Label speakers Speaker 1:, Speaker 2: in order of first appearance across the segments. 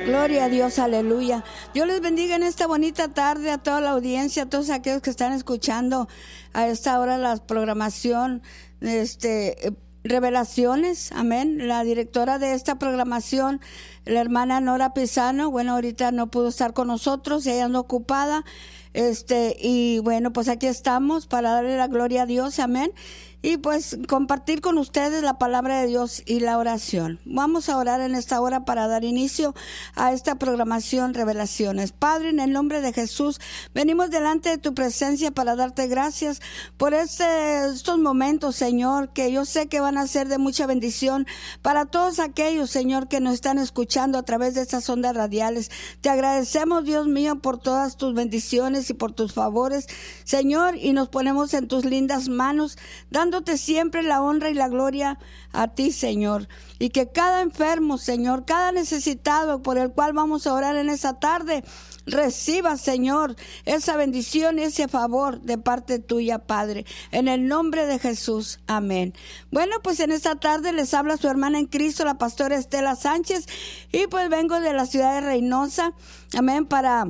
Speaker 1: Gloria a Dios, aleluya. Dios les bendiga en esta bonita tarde a toda la audiencia, a todos aquellos que están escuchando a esta hora la programación, Revelaciones, amén. La directora de esta programación, la hermana Nora Pisano, bueno, ahorita no pudo estar con nosotros, ella anda ocupada, y bueno, pues aquí estamos para darle la gloria a Dios, amén. Y pues compartir con ustedes la palabra de Dios y la oración. Vamos a orar en esta hora para dar inicio a esta programación Revelaciones. Padre, en el nombre de Jesús, venimos delante de tu presencia para darte gracias por estos momentos, Señor, que yo sé que van a ser de mucha bendición para todos aquellos, Señor, que nos están escuchando a través de estas ondas radiales. Te agradecemos, Dios mío, por todas tus bendiciones y por tus favores, Señor, y nos ponemos en tus lindas manos, dándote siempre la honra y la gloria a ti, Señor. Y que cada enfermo, Señor, cada necesitado por el cual vamos a orar en esta tarde, reciba, Señor, esa bendición y ese favor de parte tuya, Padre. En el nombre de Jesús. Amén. Bueno, pues en esta tarde les habla su hermana en Cristo, la pastora Estela Sánchez. Y pues vengo de la ciudad de Reynosa. Amén. Para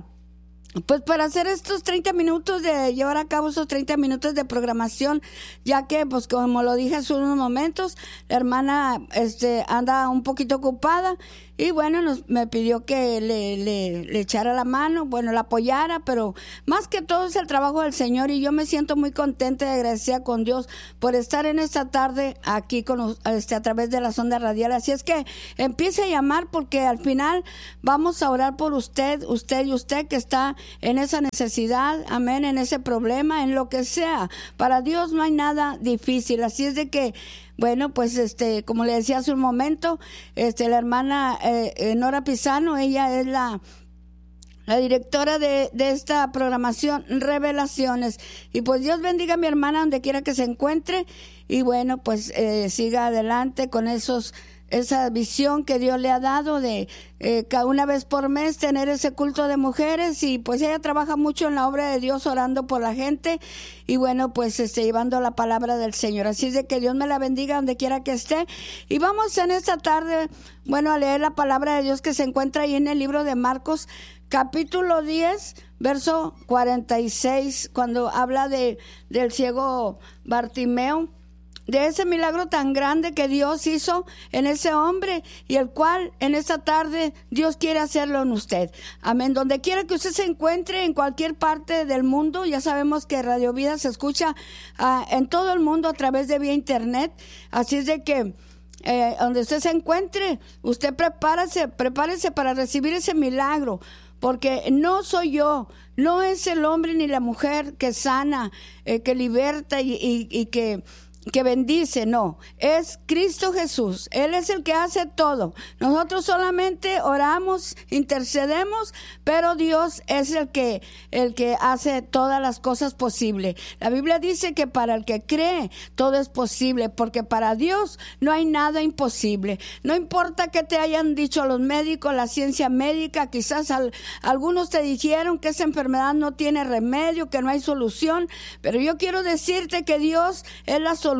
Speaker 1: hacer estos 30 minutos llevar a cabo esos 30 minutos de programación, ya que, pues como lo dije hace unos momentos, la hermana, anda un poquito ocupada y bueno, me pidió que le echara la mano, bueno, la apoyara, pero más que todo es el trabajo del Señor y yo me siento muy contenta y agradecida con Dios por estar en esta tarde aquí a través de las ondas radiales. Así es que empiece a llamar porque al final vamos a orar por usted y usted que está en esa necesidad, amén, en ese problema, en lo que sea. Para Dios no hay nada difícil, así es de que bueno, pues como le decía hace un momento, la hermana Nora Pisano, ella es la directora de esta programación Revelaciones. Y pues Dios bendiga a mi hermana donde quiera que se encuentre y bueno, pues siga adelante con esa visión que Dios le ha dado de una vez por mes tener ese culto de mujeres y pues ella trabaja mucho en la obra de Dios orando por la gente y bueno pues llevando la palabra del Señor. Así es de que Dios me la bendiga donde quiera que esté y vamos en esta tarde, bueno, a leer la palabra de Dios que se encuentra ahí en el libro de Marcos capítulo 10 verso 46 cuando habla del ciego Bartimeo, de ese milagro tan grande que Dios hizo en ese hombre y el cual en esta tarde Dios quiere hacerlo en usted. Amén. Donde quiera que usted se encuentre, en cualquier parte del mundo, ya sabemos que Radio Vida se escucha en todo el mundo a través de vía internet. Así es de que donde usted se encuentre, usted prepárese para recibir ese milagro. Porque no soy yo, no es el hombre ni la mujer que sana, que liberta y que bendice, no, es Cristo Jesús. Él es el que hace todo. Nosotros solamente oramos, intercedemos, pero Dios es el que hace todas las cosas posibles. La Biblia dice que para el que cree todo es posible, porque para Dios no hay nada imposible. No importa que te hayan dicho los médicos, la ciencia médica, quizás algunos te dijeron que esa enfermedad no tiene remedio, que no hay solución, pero yo quiero decirte que Dios es la solución.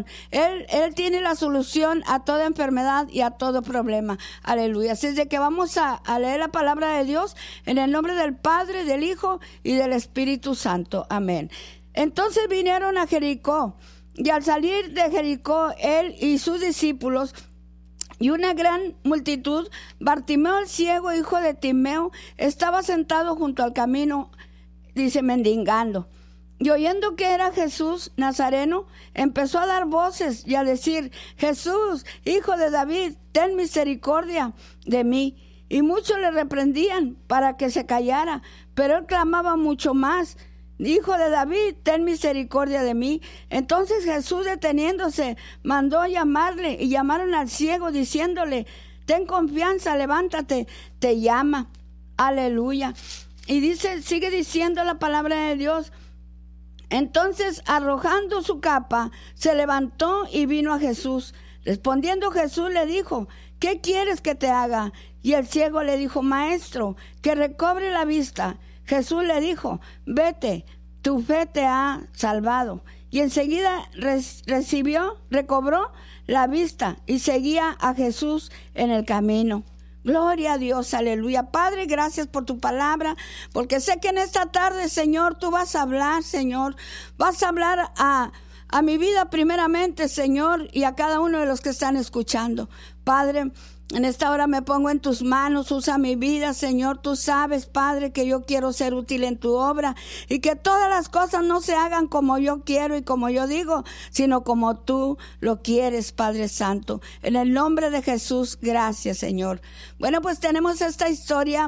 Speaker 1: Él tiene la solución a toda enfermedad y a todo problema. Aleluya. Así es de que vamos a leer la palabra de Dios en el nombre del Padre, del Hijo y del Espíritu Santo. Amén. Entonces vinieron a Jericó y al salir de Jericó él y sus discípulos y una gran multitud, Bartimeo el ciego, hijo de Timeo, estaba sentado junto al camino, dice, mendigando. Y oyendo que era Jesús Nazareno, empezó a dar voces y a decir, Jesús, hijo de David, ten misericordia de mí. Y muchos le reprendían para que se callara, pero él clamaba mucho más, Hijo de David, ten misericordia de mí. Entonces Jesús, deteniéndose, mandó a llamarle y llamaron al ciego diciéndole, ten confianza, levántate, te llama. Aleluya. Y sigue diciendo la palabra de Dios. Entonces, arrojando su capa, se levantó y vino a Jesús. Respondiendo Jesús le dijo, ¿qué quieres que te haga? Y el ciego le dijo, Maestro, que recobre la vista. Jesús le dijo, vete, tu fe te ha salvado. Y enseguida recobró la vista y seguía a Jesús en el camino. Gloria a Dios, aleluya. Padre, gracias por tu palabra, porque sé que en esta tarde, Señor, tú vas a hablar, Señor. Vas a hablar a mi vida primeramente, Señor, y a cada uno de los que están escuchando. Padre, en esta hora me pongo en tus manos, usa mi vida, Señor. Tú sabes, Padre, que yo quiero ser útil en tu obra y que todas las cosas no se hagan como yo quiero y como yo digo, sino como tú lo quieres, Padre Santo. En el nombre de Jesús, gracias, Señor. Bueno, pues tenemos esta historia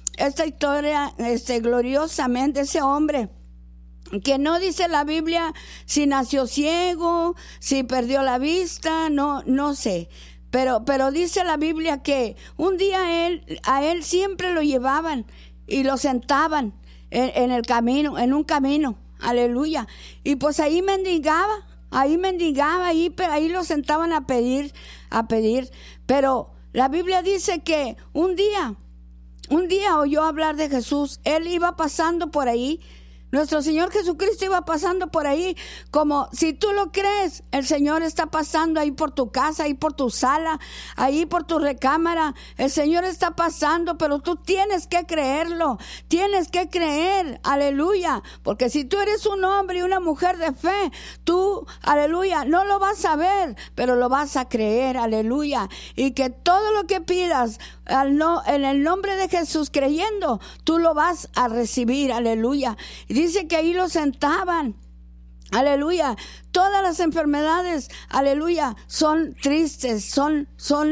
Speaker 1: gloriosamente, ese hombre que no dice la Biblia si nació ciego, si perdió la vista, no sé. Pero dice la Biblia que un día a él siempre lo llevaban y lo sentaban en el camino, en un camino, aleluya. Y pues ahí mendigaba, ahí lo sentaban a pedir. Pero la Biblia dice que un día oyó hablar de Jesús. Él iba pasando por ahí. Nuestro Señor Jesucristo iba pasando por ahí, como si tú lo crees, el Señor está pasando ahí por tu casa, ahí por tu sala, ahí por tu recámara. El Señor está pasando, pero tú tienes que creerlo, tienes que creer, aleluya, porque si tú eres un hombre y una mujer de fe, tú, aleluya, no lo vas a ver, pero lo vas a creer, aleluya, y que todo lo que pidas en el nombre de Jesús, creyendo, tú lo vas a recibir, aleluya. Y dice que ahí lo sentaban, aleluya. Todas las enfermedades, aleluya, son tristes, son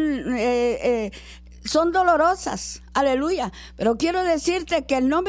Speaker 1: dolorosas, aleluya. Pero quiero decirte que el no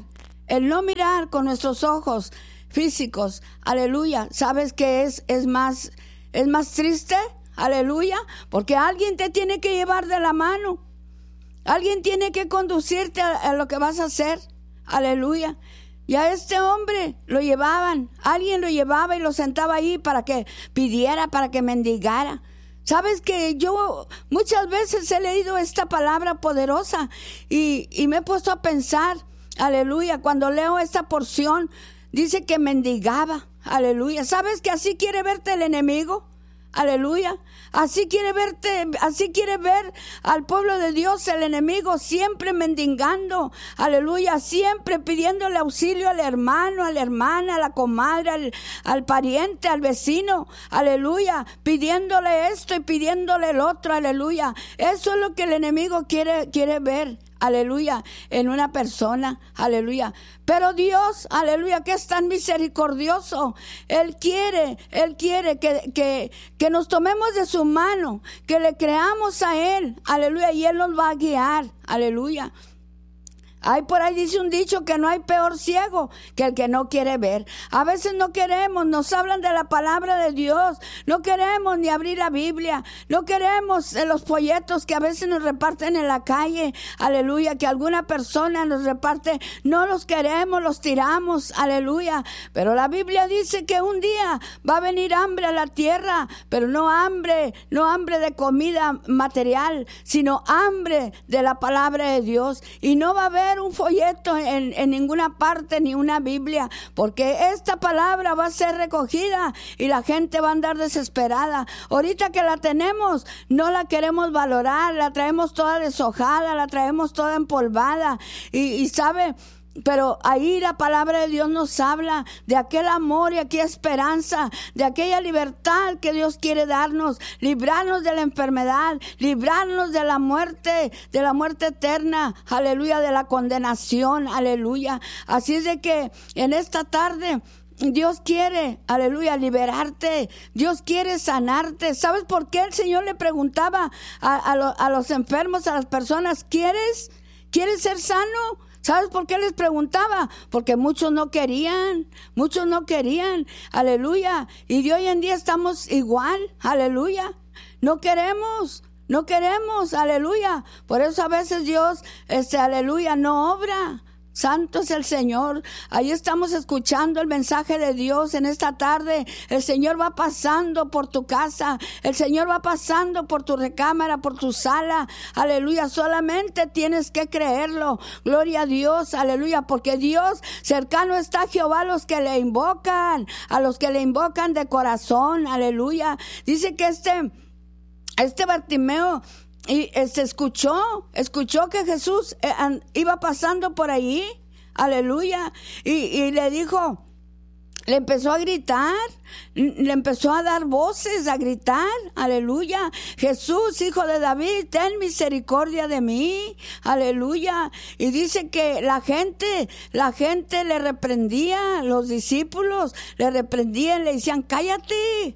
Speaker 1: mirar con nuestros ojos físicos, aleluya, ¿sabes qué es más triste? Aleluya, porque alguien te tiene que llevar de la mano. Alguien tiene que conducirte a lo que vas a hacer. Aleluya. Y a este hombre alguien lo llevaba y lo sentaba ahí para que pidiera, para que mendigara. Sabes que yo muchas veces he leído esta palabra poderosa y me he puesto a pensar, aleluya, cuando leo esta porción, dice que mendigaba, aleluya. ¿Sabes que así quiere verte el enemigo? Aleluya. Así quiere ver al pueblo de Dios, el enemigo, siempre mendigando, aleluya, siempre pidiéndole auxilio al hermano, a la hermana, a la comadre, al pariente, al vecino, aleluya, pidiéndole esto y pidiéndole el otro, aleluya. Eso es lo que el enemigo quiere ver, aleluya, en una persona, aleluya. Pero Dios, aleluya, que es tan misericordioso, Él quiere que nos tomemos de su mano, que le creamos a Él, aleluya, y Él nos va a guiar, aleluya. Por ahí dice un dicho que no hay peor ciego que el que no quiere ver. A veces no queremos, nos hablan de la palabra de Dios, no queremos ni abrir la Biblia, no queremos los folletos que a veces nos reparten en la calle, aleluya, que alguna persona nos reparte, no los queremos, los tiramos, aleluya. Pero la Biblia dice que un día va a venir hambre a la tierra, pero no hambre de comida material, sino hambre de la palabra de Dios. Y no va a haber un folleto en ninguna parte, ni una Biblia, porque esta palabra va a ser recogida y la gente va a andar desesperada. Ahorita que la tenemos, no la queremos valorar, la traemos toda deshojada, la traemos toda empolvada y sabe. Pero ahí la palabra de Dios nos habla de aquel amor y aquella esperanza, de aquella libertad que Dios quiere darnos, librarnos de la enfermedad, librarnos de la muerte eterna, aleluya, de la condenación, aleluya. Así es de que en esta tarde Dios quiere, aleluya, liberarte. Dios quiere sanarte. ¿Sabes por qué el Señor le preguntaba a los enfermos, a las personas, ¿quieres ser sano? ¿Sabes por qué les preguntaba? Porque muchos no querían, aleluya. Y de hoy en día estamos igual, aleluya. No queremos, aleluya. Por eso a veces Dios, aleluya, no obra. Santo es el Señor. Ahí estamos escuchando el mensaje de Dios en esta tarde. El Señor va pasando por tu casa. El Señor va pasando por tu recámara, por tu sala. Aleluya. Solamente tienes que creerlo. Gloria a Dios. Aleluya. Porque Dios cercano está a Jehová a los que le invocan. A los que le invocan de corazón. Aleluya. Dice que este Bartimeo escuchó que Jesús iba pasando por ahí, aleluya, y le dijo, le empezó a gritar, le empezó a dar voces, a gritar, aleluya, Jesús, hijo de David, ten misericordia de mí, aleluya. Y dice que la gente le reprendía, los discípulos le reprendían, le decían, cállate,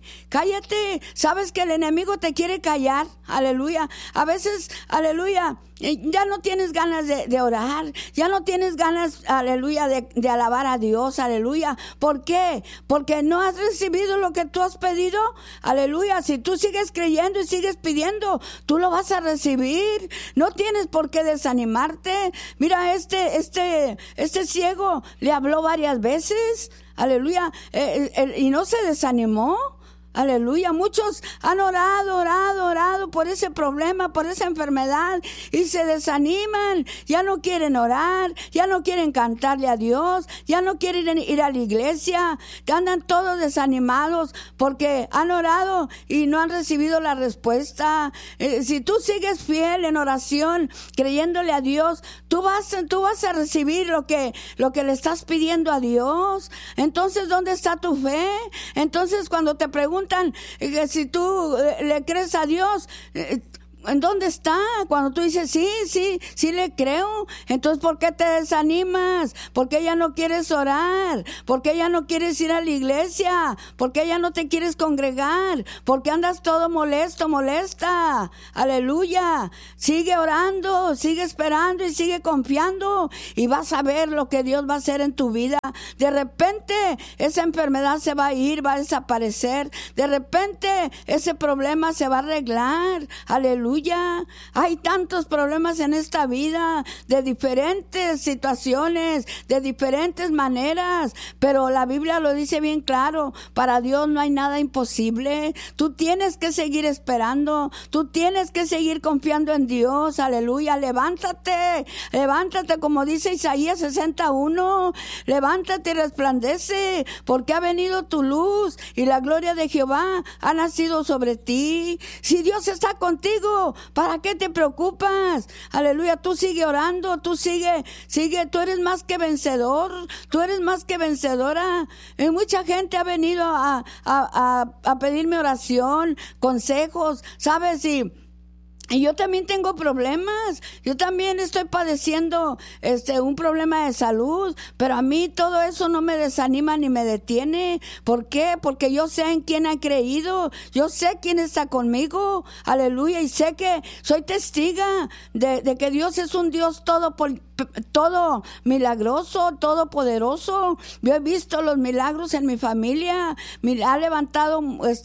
Speaker 1: sabes que el enemigo te quiere callar, aleluya. A veces, aleluya, ya no tienes ganas de orar, ya no tienes ganas, aleluya, de alabar a Dios, aleluya. ¿Por qué? Porque no has recibido lo que tú has pedido, aleluya. Si tú sigues creyendo y sigues pidiendo, tú lo vas a recibir. No tienes por qué desanimarte. Mira, este ciego le habló varias veces, aleluya, y no se desanimó. Aleluya, muchos han orado por ese problema, por esa enfermedad y se desaniman, ya no quieren orar, ya no quieren cantarle a Dios, ya no quieren ir a la iglesia, andan todos desanimados porque han orado y no han recibido la respuesta. Si tú sigues fiel en oración, creyéndole a Dios, tú vas a recibir lo que le estás pidiendo a Dios. Entonces, ¿dónde está tu fe? Entonces, cuando te preguntan que si tú le crees a Dios, ¿en dónde está? Cuando tú dices, sí le creo. Entonces, ¿por qué te desanimas? ¿Por qué ya no quieres orar? ¿Por qué ya no quieres ir a la iglesia? ¿Por qué ya no te quieres congregar? ¿Por qué andas todo molesta? Aleluya. Sigue orando, sigue esperando y sigue confiando y vas a ver lo que Dios va a hacer en tu vida. De repente, esa enfermedad se va a ir, va a desaparecer. De repente, ese problema se va a arreglar. Aleluya. Hay tantos problemas en esta vida, de diferentes situaciones, de diferentes maneras, pero la Biblia lo dice bien claro, para Dios no hay nada imposible. Tú tienes que seguir esperando, tú tienes que seguir confiando en Dios, aleluya. Levántate como dice Isaías 61, levántate y resplandece, porque ha venido tu luz y la gloria de Jehová ha nacido sobre ti. Si Dios está contigo, ¿para qué te preocupas? Aleluya, tú sigue orando, tú sigue, tú eres más que vencedor, tú eres más que vencedora. Y mucha gente ha venido a pedirme oración, consejos, ¿sabes? Y yo también tengo problemas, yo también estoy padeciendo un problema de salud, pero a mí todo eso no me desanima ni me detiene. ¿Por qué? Porque yo sé en quién he creído, yo sé quién está conmigo, aleluya, y sé que soy testiga de que Dios es un Dios todo milagroso, todopoderoso. Yo he visto los milagros en mi familia, ha levantado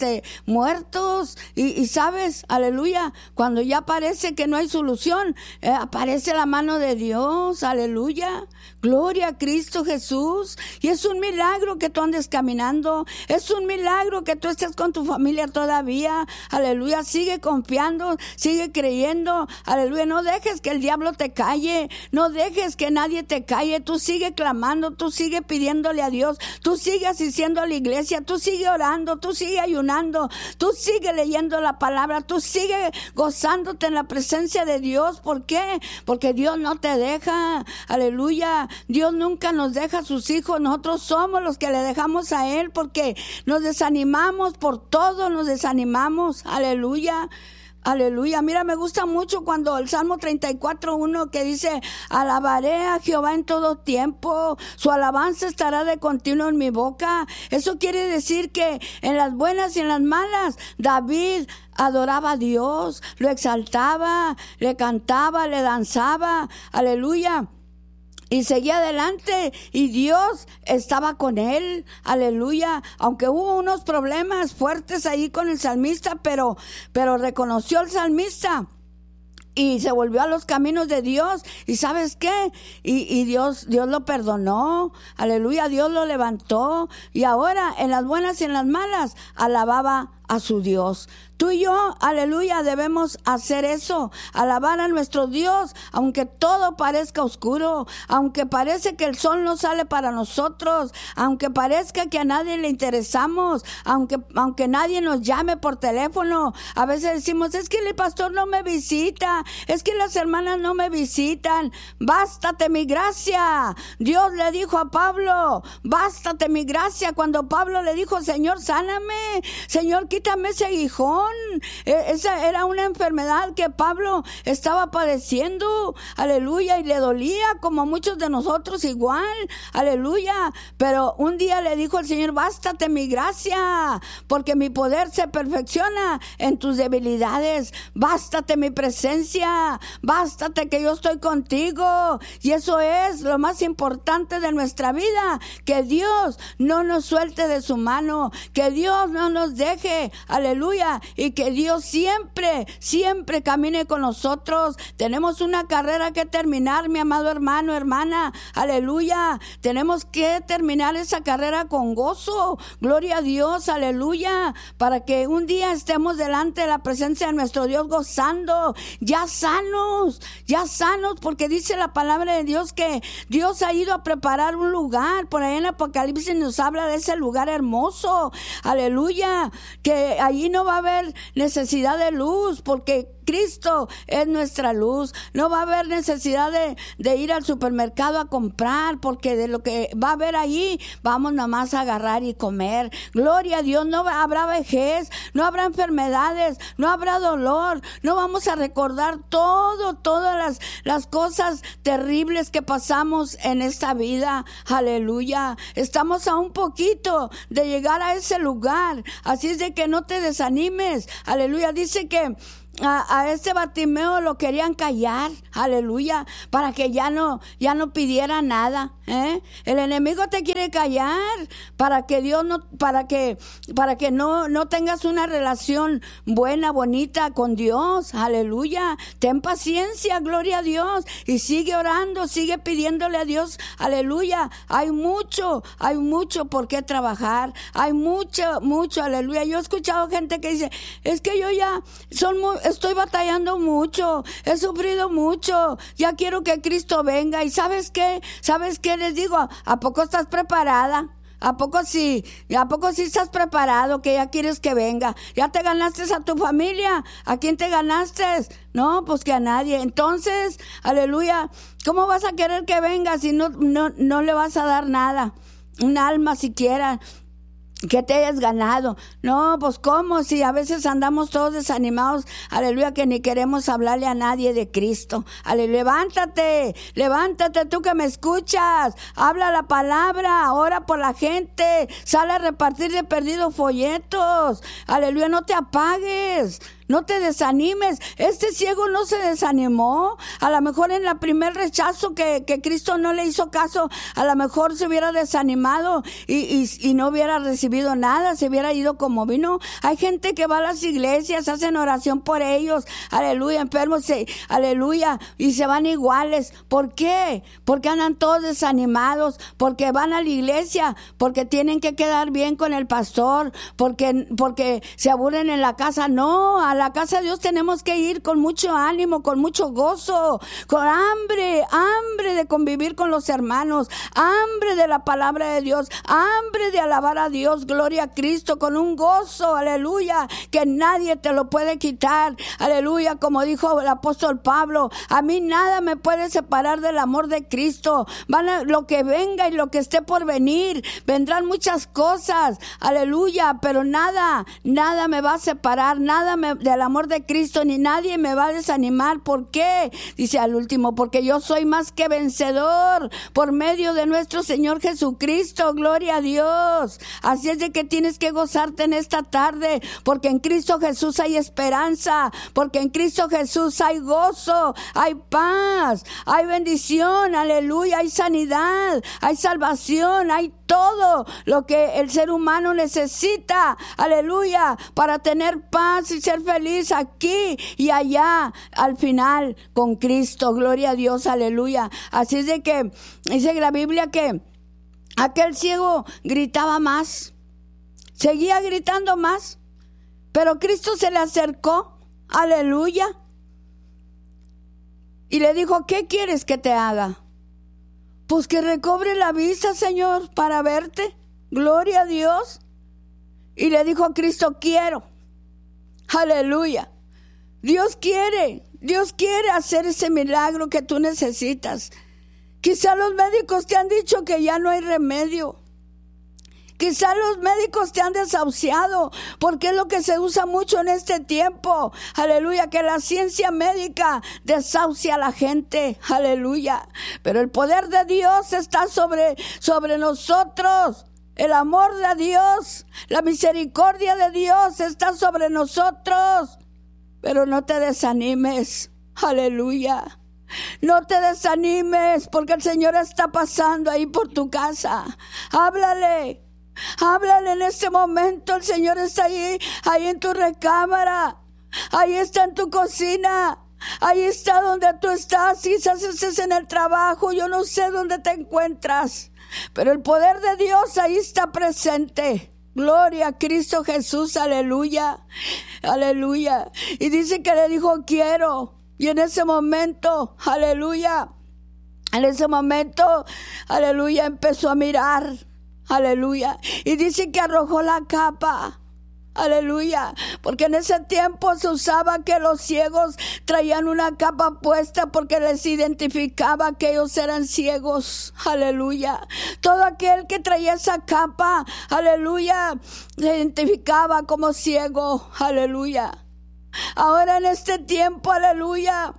Speaker 1: muertos y sabes, aleluya, cuando ya parece que no hay solución, aparece la mano de Dios, aleluya, gloria a Cristo Jesús. Y es un milagro que tú andes caminando, es un milagro que tú estés con tu familia todavía, aleluya. Sigue confiando, sigue creyendo, aleluya. No dejes que el diablo te calle, no dejes que nadie te calle, tú sigue clamando, tú sigue pidiéndole a Dios, tú sigue asistiendo a la iglesia, tú sigue orando, tú sigue ayunando, tú sigue leyendo la palabra, tú sigue gozándote en la presencia de Dios. ¿Por qué? Porque Dios no te deja, aleluya. Dios nunca nos deja a sus hijos, nosotros somos los que le dejamos a Él porque nos desanimamos por todo, nos desanimamos, aleluya. Aleluya, mira, me gusta mucho cuando el Salmo 34:1 que dice, alabaré a Jehová en todo tiempo, su alabanza estará de continuo en mi boca. Eso quiere decir que en las buenas y en las malas, David adoraba a Dios, lo exaltaba, le cantaba, le danzaba, aleluya. Y seguía adelante y Dios estaba con él, aleluya, aunque hubo unos problemas fuertes ahí con el salmista, pero reconoció el salmista y se volvió a los caminos de Dios. ¿Y sabes qué? Y Dios lo perdonó, aleluya, Dios lo levantó y ahora en las buenas y en las malas alababa a su Dios. Tú y yo, aleluya, debemos hacer eso, alabar a nuestro Dios, aunque todo parezca oscuro, aunque parece que el sol no sale para nosotros, aunque parezca que a nadie le interesamos, aunque nadie nos llame por teléfono. A veces decimos, es que el pastor no me visita, es que las hermanas no me visitan. Bástate mi gracia. Dios le dijo a Pablo, bástate mi gracia. Cuando Pablo le dijo, Señor, sáname, Señor, quítame ese aguijón. Esa era una enfermedad que Pablo estaba padeciendo, aleluya, y le dolía como muchos de nosotros igual, aleluya. Pero un día le dijo el Señor, bástate mi gracia, porque mi poder se perfecciona en tus debilidades. Bástate mi presencia, bástate que yo estoy contigo. Y eso es lo más importante de nuestra vida, que Dios no nos suelte de su mano, que Dios no nos deje, aleluya, y que Dios siempre camine con nosotros. Tenemos una carrera que terminar, mi amado hermano, hermana, aleluya. Tenemos que terminar esa carrera con gozo, gloria a Dios, aleluya, para que un día estemos delante de la presencia de nuestro Dios gozando, ya sanos, porque dice la palabra de Dios que Dios ha ido a preparar un lugar. Por ahí en Apocalipsis nos habla de ese lugar hermoso, aleluya, que allí no va a haber necesidad de luz, porque Cristo es nuestra luz. No va a haber necesidad de ir al supermercado a comprar, porque de lo que va a haber ahí, vamos nomás a agarrar y comer. Gloria a Dios, no habrá vejez, no habrá enfermedades, no habrá dolor, no vamos a recordar todas las cosas terribles que pasamos en esta vida. Aleluya. Estamos a un poquito de llegar a ese lugar, así es de que no te desanimes. Aleluya. Dice que a este Bartimeo lo querían callar, aleluya, para que ya no pidiera nada, El enemigo te quiere callar para que Dios para que no tengas una relación buena, bonita con Dios, aleluya. Ten paciencia, gloria a Dios, y sigue orando, sigue pidiéndole a Dios, aleluya. Hay mucho por qué trabajar, hay mucho, aleluya. Yo he escuchado gente que dice, es que yo ya estoy batallando mucho, he sufrido mucho, ya quiero que Cristo venga. ¿Y sabes qué? Les digo, ¿a poco estás preparada? ¿A poco sí estás preparado que ya quieres que venga? ¿Ya te ganaste a tu familia? ¿A quién te ganaste? No, pues que a nadie. Entonces, aleluya, ¿cómo vas a querer que venga si no le vas a dar nada? Un alma siquiera que te hayas ganado. No, pues cómo, si a veces andamos todos desanimados, aleluya, que ni queremos hablarle a nadie de Cristo. Aleluya, levántate tú que me escuchas, habla la palabra, ora por la gente, sale a repartir de perdidos folletos, aleluya, no te apagues. No te desanimes. Este ciego no se desanimó. A lo mejor en la primer rechazo que Cristo no le hizo caso, a lo mejor se hubiera desanimado y no hubiera recibido nada, se hubiera ido como vino. Hay gente que va a las iglesias, hacen oración por ellos, aleluya, enfermos, aleluya, y se van iguales. ¿Por qué? Porque andan todos desanimados, porque van a la iglesia, porque tienen que quedar bien con el pastor, porque se aburren en la casa. No, a la casa de Dios tenemos que ir con mucho ánimo, con mucho gozo, con hambre de convivir con los hermanos, hambre de la palabra de Dios, hambre de alabar a Dios, gloria a Cristo, con un gozo, aleluya, que nadie te lo puede quitar, aleluya, como dijo el apóstol Pablo, a mí nada me puede separar del amor de Cristo. Lo que venga y lo que esté por venir, vendrán muchas cosas, aleluya, pero nada me va a separar, del amor de Cristo, ni nadie me va a desanimar. ¿Por qué? Dice al último, porque yo soy más que vencedor por medio de nuestro Señor Jesucristo, gloria a Dios. Así es de que tienes que gozarte en esta tarde, porque en Cristo Jesús hay esperanza, porque en Cristo Jesús hay gozo, hay paz, hay bendición, aleluya, hay sanidad, hay salvación, hay todo lo que el ser humano necesita, aleluya, para tener paz y ser feliz aquí y allá, al final, con Cristo, gloria a Dios, aleluya. Así es de que dice la Biblia que aquel ciego gritaba más, seguía gritando más, Pero Cristo se le acercó, aleluya, y le dijo, ¿qué quieres que te haga? Pues que recobre la vista, Señor, para verte. Gloria a Dios. Y le dijo a Cristo, quiero. Aleluya. Dios quiere hacer ese milagro que tú necesitas. Quizá los médicos te han dicho que ya no hay remedio. Quizá los médicos te han desahuciado, porque es lo que se usa mucho en este tiempo. Aleluya, que la ciencia médica desahucia a la gente. Aleluya. Pero el poder de Dios está sobre nosotros. El amor de Dios, la misericordia de Dios está sobre nosotros. Pero no te desanimes. Aleluya. No te desanimes, porque el Señor está pasando ahí por tu casa. Háblale en este momento. El Señor está ahí en tu recámara, ahí está en tu cocina, ahí está donde tú estás. Quizás estés en el trabajo, yo no sé dónde te encuentras, pero el poder de Dios ahí está presente. Gloria a Cristo Jesús, aleluya, aleluya. Y dice que le dijo, quiero. Y en ese momento, aleluya, empezó a mirar. Aleluya. Y dice que arrojó la capa. Aleluya. Porque en ese tiempo se usaba que los ciegos traían una capa puesta porque les identificaba que ellos eran ciegos. Aleluya. Todo aquel que traía esa capa, aleluya, se identificaba como ciego. Aleluya. Ahora en este tiempo, aleluya,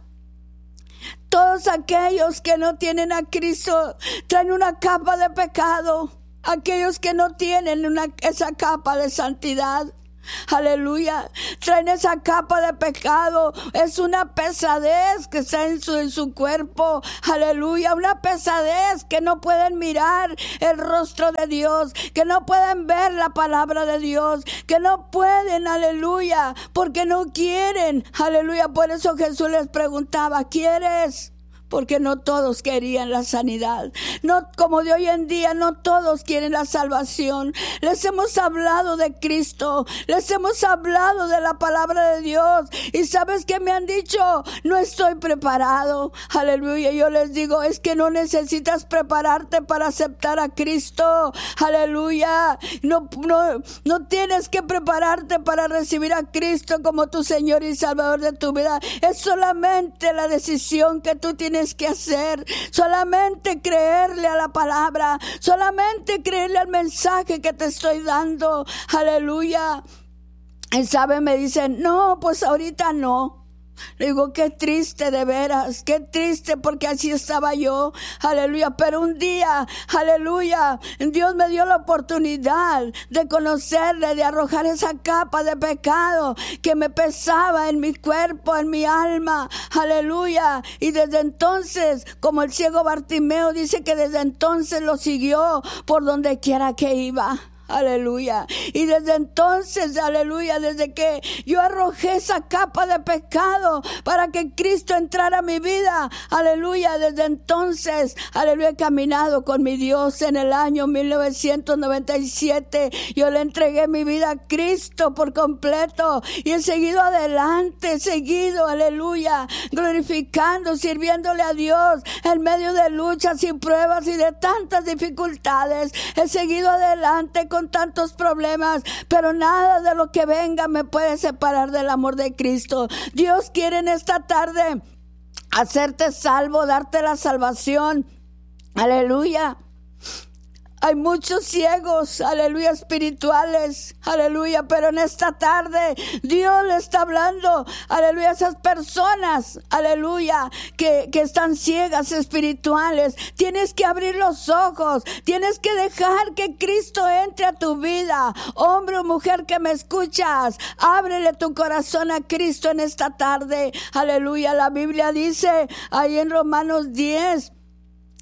Speaker 1: todos aquellos que no tienen a Cristo traen una capa de pecado. Aquellos que no tienen esa capa de santidad, aleluya, traen esa capa de pecado. Es una pesadez que está en su cuerpo, aleluya, una pesadez que no pueden mirar el rostro de Dios, que no pueden ver la palabra de Dios, que no pueden, aleluya, porque no quieren, aleluya. Por eso Jesús les preguntaba, ¿quieres? Porque no todos querían la sanidad. No, como de hoy en día, no todos quieren la salvación. Les hemos hablado de Cristo. Les hemos hablado de la palabra de Dios. Y ¿sabes qué me han dicho? No estoy preparado. Aleluya. Yo les digo, es que no necesitas prepararte para aceptar a Cristo. Aleluya. No tienes que prepararte para recibir a Cristo como tu Señor y Salvador de tu vida. Es solamente la decisión que tú tienes que hacer, solamente creerle a la palabra, solamente creerle al mensaje que te estoy dando. Aleluya. Y sabe, me dicen, no, pues ahorita no. Le digo, qué triste, de veras, qué triste, porque así estaba yo, aleluya. Pero un día, aleluya, Dios me dio la oportunidad de conocerle, de arrojar esa capa de pecado que me pesaba en mi cuerpo, en mi alma, aleluya. Y desde entonces, como el ciego Bartimeo dice que desde entonces lo siguió por donde quiera que iba. Aleluya. Y desde entonces, aleluya, desde que yo arrojé esa capa de pecado para que Cristo entrara a mi vida, aleluya, desde entonces, aleluya, he caminado con mi Dios. En el año 1997 yo le entregué mi vida a Cristo por completo y he seguido adelante, aleluya, glorificando, sirviéndole a Dios en medio de luchas y pruebas y de tantas dificultades. He seguido adelante con tantos problemas, pero nada de lo que venga me puede separar del amor de Cristo. Dios quiere en esta tarde hacerte salvo, darte la salvación. Aleluya. Hay muchos ciegos, aleluya, espirituales, aleluya, pero en esta tarde Dios le está hablando, aleluya, a esas personas, aleluya, que están ciegas espirituales. Tienes que abrir los ojos, tienes que dejar que Cristo entre a tu vida. Hombre o mujer que me escuchas, ábrele tu corazón a Cristo en esta tarde, aleluya. La Biblia dice ahí en Romanos 10,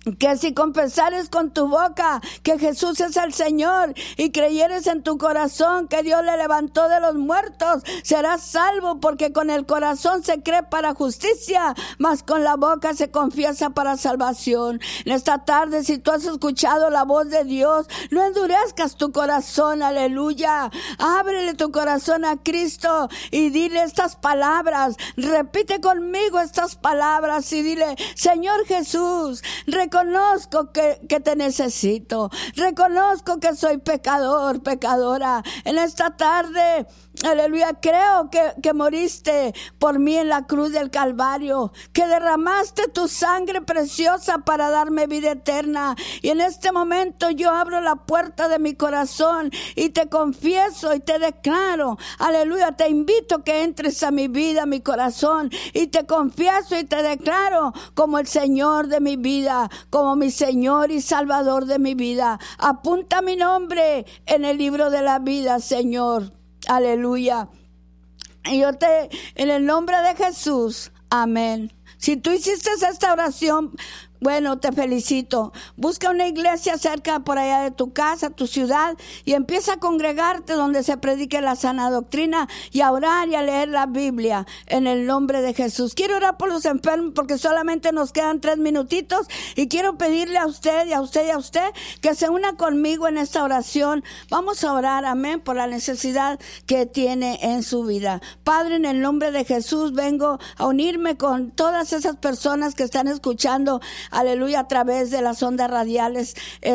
Speaker 1: que si confesares con tu boca que Jesús es el Señor y creyeres en tu corazón que Dios le levantó de los muertos, serás salvo, porque con el corazón se cree para justicia, mas con la boca se confiesa para salvación. En esta tarde, si tú has escuchado la voz de Dios, no endurezcas tu corazón, aleluya. Ábrele tu corazón a Cristo y dile estas palabras. Repite conmigo estas palabras y dile: Señor Jesús, reconozco que te necesito. Reconozco que soy pecador, pecadora. En esta tarde, aleluya, creo que moriste por mí en la cruz del Calvario, que derramaste tu sangre preciosa para darme vida eterna. Y en este momento yo abro la puerta de mi corazón y te confieso y te declaro, aleluya, te invito a que entres a mi vida, a mi corazón, y te confieso y te declaro como el Señor de mi vida, como mi Señor y Salvador de mi vida. Apunta mi nombre en el libro de la vida, Señor. Aleluya. Y yo en el nombre de Jesús, amén. Si tú hiciste esta oración, bueno, te felicito. Busca una iglesia cerca por allá de tu casa, tu ciudad, y empieza a congregarte donde se predique la sana doctrina y a orar y a leer la Biblia en el nombre de Jesús. Quiero orar por los enfermos porque solamente nos quedan 3 minutitos y quiero pedirle a usted y a usted y a usted que se una conmigo en esta oración. Vamos a orar, amén, por la necesidad que tiene en su vida. Padre, en el nombre de Jesús vengo a unirme con todas esas personas que están escuchando, aleluya, a través de las ondas radiales,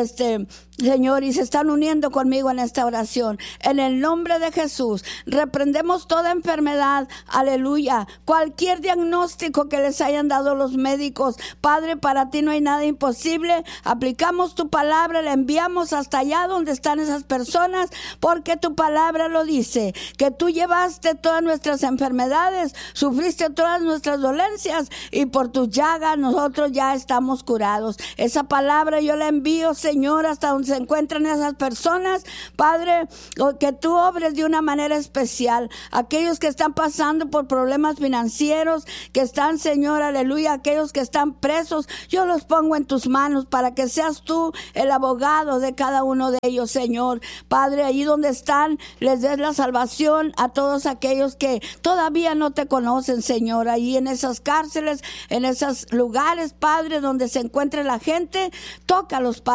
Speaker 1: Señor, y se están uniendo conmigo en esta oración. En el nombre de Jesús, reprendemos toda enfermedad, aleluya, cualquier diagnóstico que les hayan dado los médicos. Padre, para ti no hay nada imposible. Aplicamos tu palabra, la enviamos hasta allá donde están esas personas, porque tu palabra lo dice, que tú llevaste todas nuestras enfermedades, sufriste todas nuestras dolencias, y por tus llagas nosotros ya estamos curados. Esa palabra yo la envío, Señor, hasta donde se encuentran esas personas, Padre, que tú obres de una manera especial. Aquellos que están pasando por problemas financieros, que están, Señor, aleluya, aquellos que están presos, yo los pongo en tus manos para que seas tú el abogado de cada uno de ellos, Señor. Padre, allí donde están, les des la salvación a todos aquellos que todavía no te conocen, Señor, allí en esas cárceles, en esos lugares, Padre, donde se encuentre la gente, tócalos, Padre.